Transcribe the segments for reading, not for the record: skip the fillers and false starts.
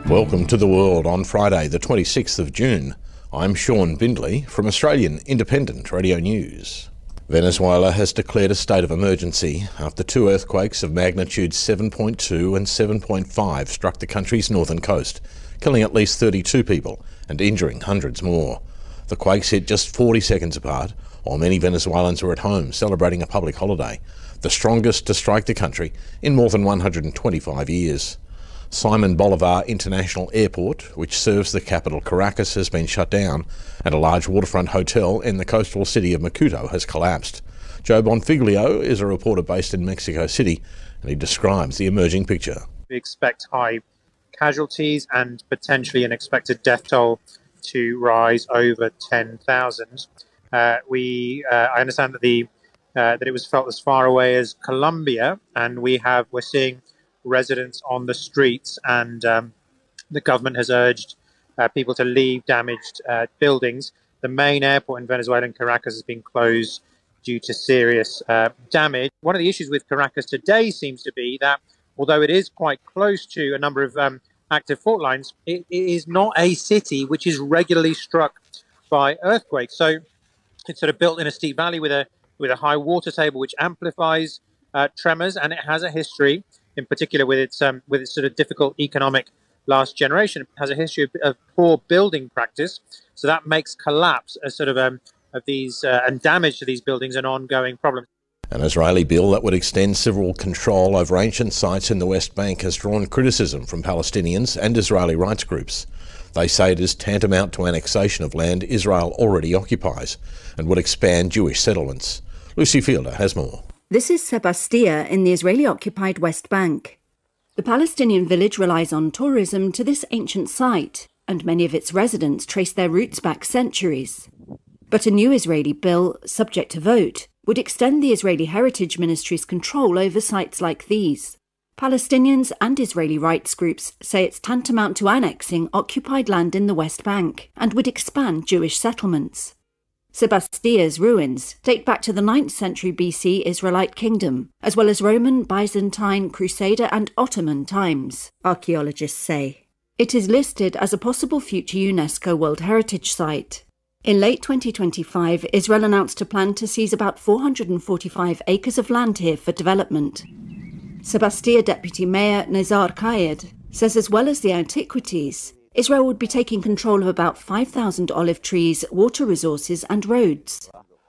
Welcome to The World on Friday, the 26th of June. I'm Sean Bindley from Australian Independent Radio News. Venezuela has declared a state of emergency after two earthquakes of magnitude 7.2 and 7.5 struck the country's northern coast, killing at least 32 people and injuring hundreds more. The quakes hit just 40 seconds apart, while many Venezuelans were at home celebrating a public holiday, the strongest to strike the country in more than 125 years. Simon Bolivar International Airport, which serves the capital Caracas, has been shut down, and a large waterfront hotel in the coastal city of Macuto has collapsed. Joe Bonfiglio is a reporter based in Mexico City, and he describes the emerging picture. We expect high casualties and potentially an expected death toll to rise over 10,000. I understand that that it was felt as far away as Colombia, and we're seeing residents on the streets, and the government has urged people to leave damaged buildings. The main airport in Venezuela, in Caracas, has been closed due to serious damage. One of the issues with Caracas today seems to be that although it is quite close to a number of active fault lines, it is not a city which is regularly struck by earthquakes. So it's sort of built in a steep valley with a high water table which amplifies tremors, and it has a history, in particular with its sort of difficult economic last generation. It has a history of poor building practice, so that makes collapse a sort of these and damage to these buildings an ongoing problem. An Israeli bill that would extend civil control over ancient sites in the West Bank has drawn criticism from Palestinians and Israeli rights groups. They say it is tantamount to annexation of land Israel already occupies and would expand Jewish settlements. Lucy Fielder has more. This is Sebastia in the Israeli-occupied West Bank. The Palestinian village relies on tourism to this ancient site, and many of its residents trace their roots back centuries. But a new Israeli bill, subject to vote, would extend the Israeli Heritage Ministry's control over sites like these. Palestinians and Israeli rights groups say it's tantamount to annexing occupied land in the West Bank and would expand Jewish settlements. Sebastia's ruins date back to the 9th century BC Israelite kingdom, as well as Roman, Byzantine, Crusader and Ottoman times, archaeologists say. It is listed as a possible future UNESCO World Heritage Site. In late 2025, Israel announced a plan to seize about 445 acres of land here for development. Sebastia Deputy Mayor Nezar Kayed says as well as the antiquities, Israel would be taking control of about 5,000 olive trees, water resources and roads.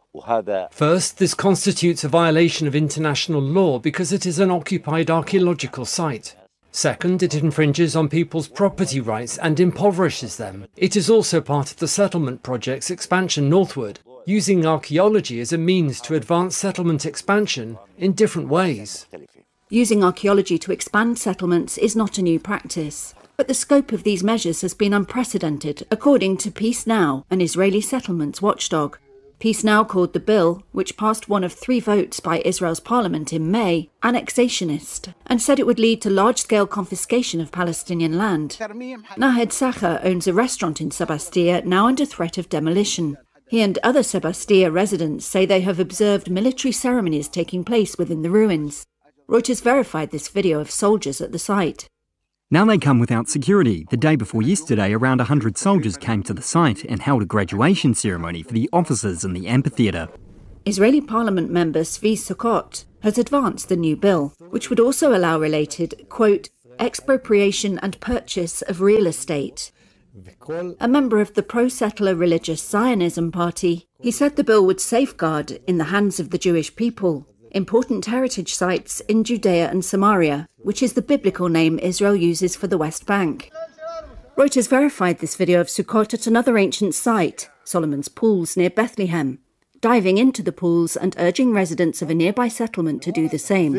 First, this constitutes a violation of international law because it is an occupied archaeological site. Second, it infringes on people's property rights and impoverishes them. It is also part of the settlement project's expansion northward, using archaeology as a means to advance settlement expansion in different ways. Using archaeology to expand settlements is not a new practice. But the scope of these measures has been unprecedented, according to Peace Now, an Israeli settlements watchdog. Peace Now called the bill, which passed one of 3 votes by Israel's parliament in May, annexationist, and said it would lead to large-scale confiscation of Palestinian land. Nahed Sacher owns a restaurant in Sebastia, now under threat of demolition. He and other Sebastia residents say they have observed military ceremonies taking place within the ruins. Reuters verified this video of soldiers at the site. Now they come without security. The day before yesterday, around 100 soldiers came to the site and held a graduation ceremony for the officers in the amphitheatre. Israeli parliament member Zvi Sukkot has advanced the new bill, which would also allow related, quote, expropriation and purchase of real estate. A member of the pro-settler religious Zionism party, he said the bill would safeguard, in the hands of the Jewish people, important heritage sites in Judea and Samaria, which is the biblical name Israel uses for the West Bank. Reuters verified this video of Sukkot at another ancient site, Solomon's Pools near Bethlehem, diving into the pools and urging residents of a nearby settlement to do the same.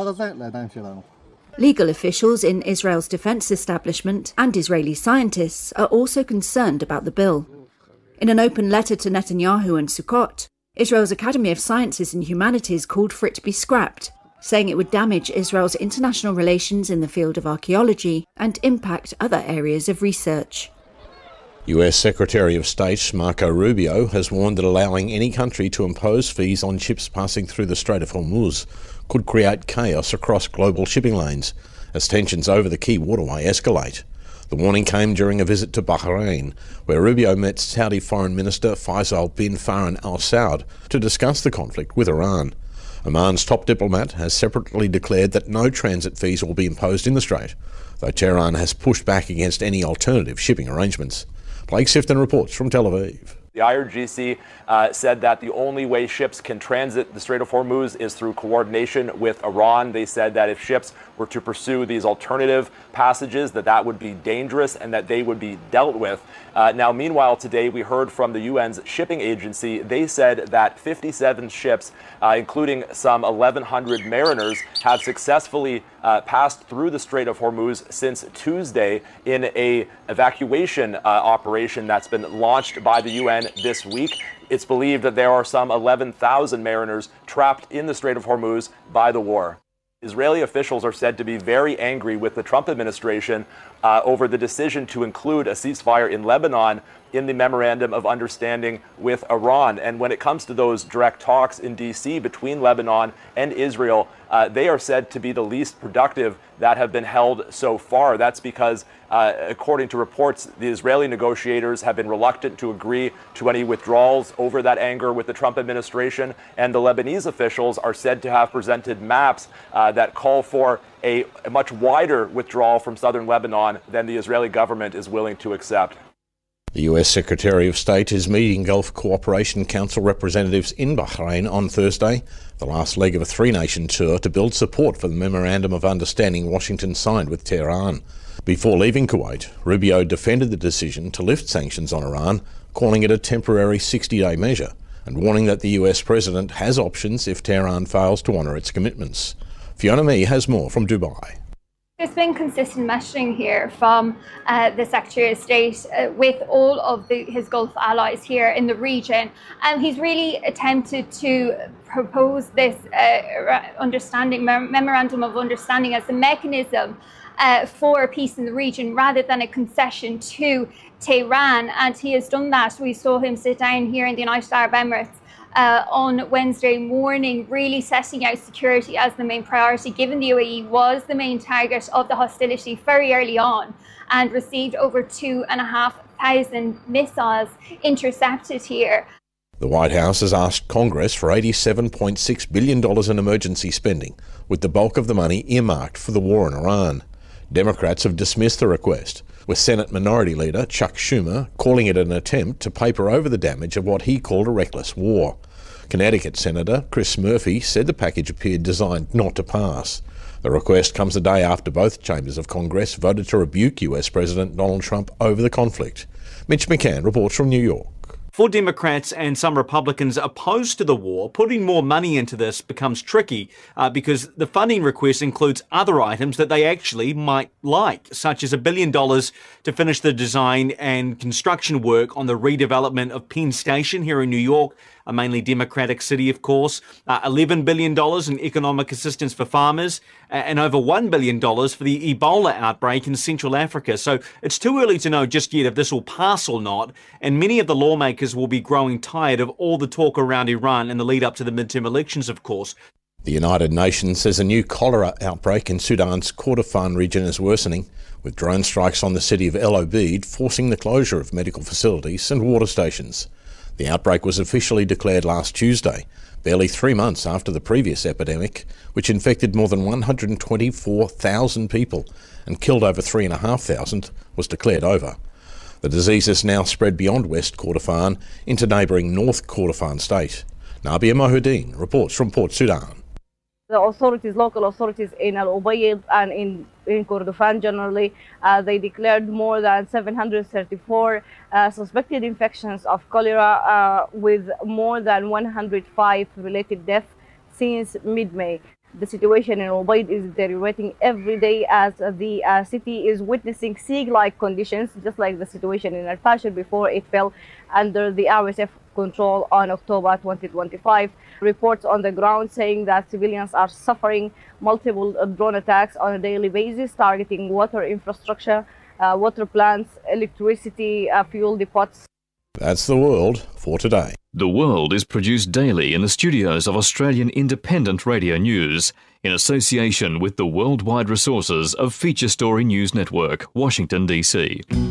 Legal officials in Israel's defense establishment and Israeli scientists are also concerned about the bill. In an open letter to Netanyahu and Sukkot, Israel's Academy of Sciences and Humanities called for it to be scrapped, saying it would damage Israel's international relations in the field of archaeology and impact other areas of research. US Secretary of State Marco Rubio has warned that allowing any country to impose fees on ships passing through the Strait of Hormuz could create chaos across global shipping lanes as tensions over the key waterway escalate. The warning came during a visit to Bahrain, where Rubio met Saudi Foreign Minister Faisal bin Farhan Al Saud to discuss the conflict with Iran. Oman's top diplomat has separately declared that no transit fees will be imposed in the Strait, though Tehran has pushed back against any alternative shipping arrangements. Blake Sifton reports from Tel Aviv. The IRGC said that the only way ships can transit the Strait of Hormuz is through coordination with Iran. They said that if ships were to pursue these alternative passages, that would be dangerous and that they would be dealt with. Now, meanwhile, today we heard from the UN's shipping agency. They said that 57 ships, including some 1,100 mariners, have successfully passed through the Strait of Hormuz since Tuesday in a evacuation operation that's been launched by the UN this week. It's believed that there are some 11,000 mariners trapped in the Strait of Hormuz by the war. Israeli officials are said to be very angry with the Trump administration over the decision to include a ceasefire in Lebanon in the Memorandum of Understanding with Iran. And when it comes to those direct talks in D.C. between Lebanon and Israel, they are said to be the least productive that have been held so far. That's because, according to reports, the Israeli negotiators have been reluctant to agree to any withdrawals over that anger with the Trump administration. And the Lebanese officials are said to have presented maps that call for a much wider withdrawal from southern Lebanon than the Israeli government is willing to accept. The US Secretary of State is meeting Gulf Cooperation Council representatives in Bahrain on Thursday, the last leg of a three-nation tour to build support for the Memorandum of Understanding Washington signed with Tehran. Before leaving Kuwait, Rubio defended the decision to lift sanctions on Iran, calling it a temporary 60-day measure, and warning that the US president has options if Tehran fails to honour its commitments. Fiona Mee has more from Dubai. There's been consistent messaging here from the Secretary of State with all of his Gulf allies here in the region. And he's really attempted to propose this memorandum of understanding as a mechanism for peace in the region rather than a concession to Tehran. And he has done that. We saw him sit down here in the United Arab Emirates on Wednesday morning, really setting out security as the main priority, given the UAE was the main target of the hostility very early on and received over 2,500 missiles intercepted here. The White House has asked Congress for $87.6 billion in emergency spending, with the bulk of the money earmarked for the war in Iran. Democrats have dismissed the request, with Senate Minority Leader Chuck Schumer calling it an attempt to paper over the damage of what he called a reckless war. Connecticut Senator Chris Murphy said the package appeared designed not to pass. The request comes the day after both chambers of Congress voted to rebuke US President Donald Trump over the conflict. Mitch McCann reports from New York. For Democrats and some Republicans opposed to the war, putting more money into this becomes tricky because the funding request includes other items that they actually might like, such as $1 billion to finish the design and construction work on the redevelopment of Penn Station here in New York, a mainly Democratic city, of course, $11 billion in economic assistance for farmers, and over $1 billion for the Ebola outbreak in Central Africa. So it's too early to know just yet if this will pass or not, and many of the lawmakers will be growing tired of all the talk around Iran in the lead up to the midterm elections, of course. The United Nations says a new cholera outbreak in Sudan's Kordofan region is worsening, with drone strikes on the city of El Obeid forcing the closure of medical facilities and water stations. The outbreak was officially declared last Tuesday, barely 3 months after the previous epidemic, which infected more than 124,000 people and killed over 3,500, was declared over. The disease has now spread beyond West Kordofan into neighbouring North Kordofan state. Nabia Mohuddin reports from Port Sudan. The authorities, local authorities in El Obeid and in Kordofan generally, they declared more than 734 suspected infections of cholera with more than 105 related deaths since mid-May. The situation in El Obeid is deteriorating every day as the city is witnessing siege-like conditions, just like the situation in Al-Fashir before it fell under the RSF control on October 2025. Reports on the ground saying that civilians are suffering multiple drone attacks on a daily basis, targeting water infrastructure, water plants, electricity, fuel depots. That's the world for today. The World is produced daily in the studios of Australian Independent Radio News in association with the worldwide resources of Feature Story News Network, Washington, D.C.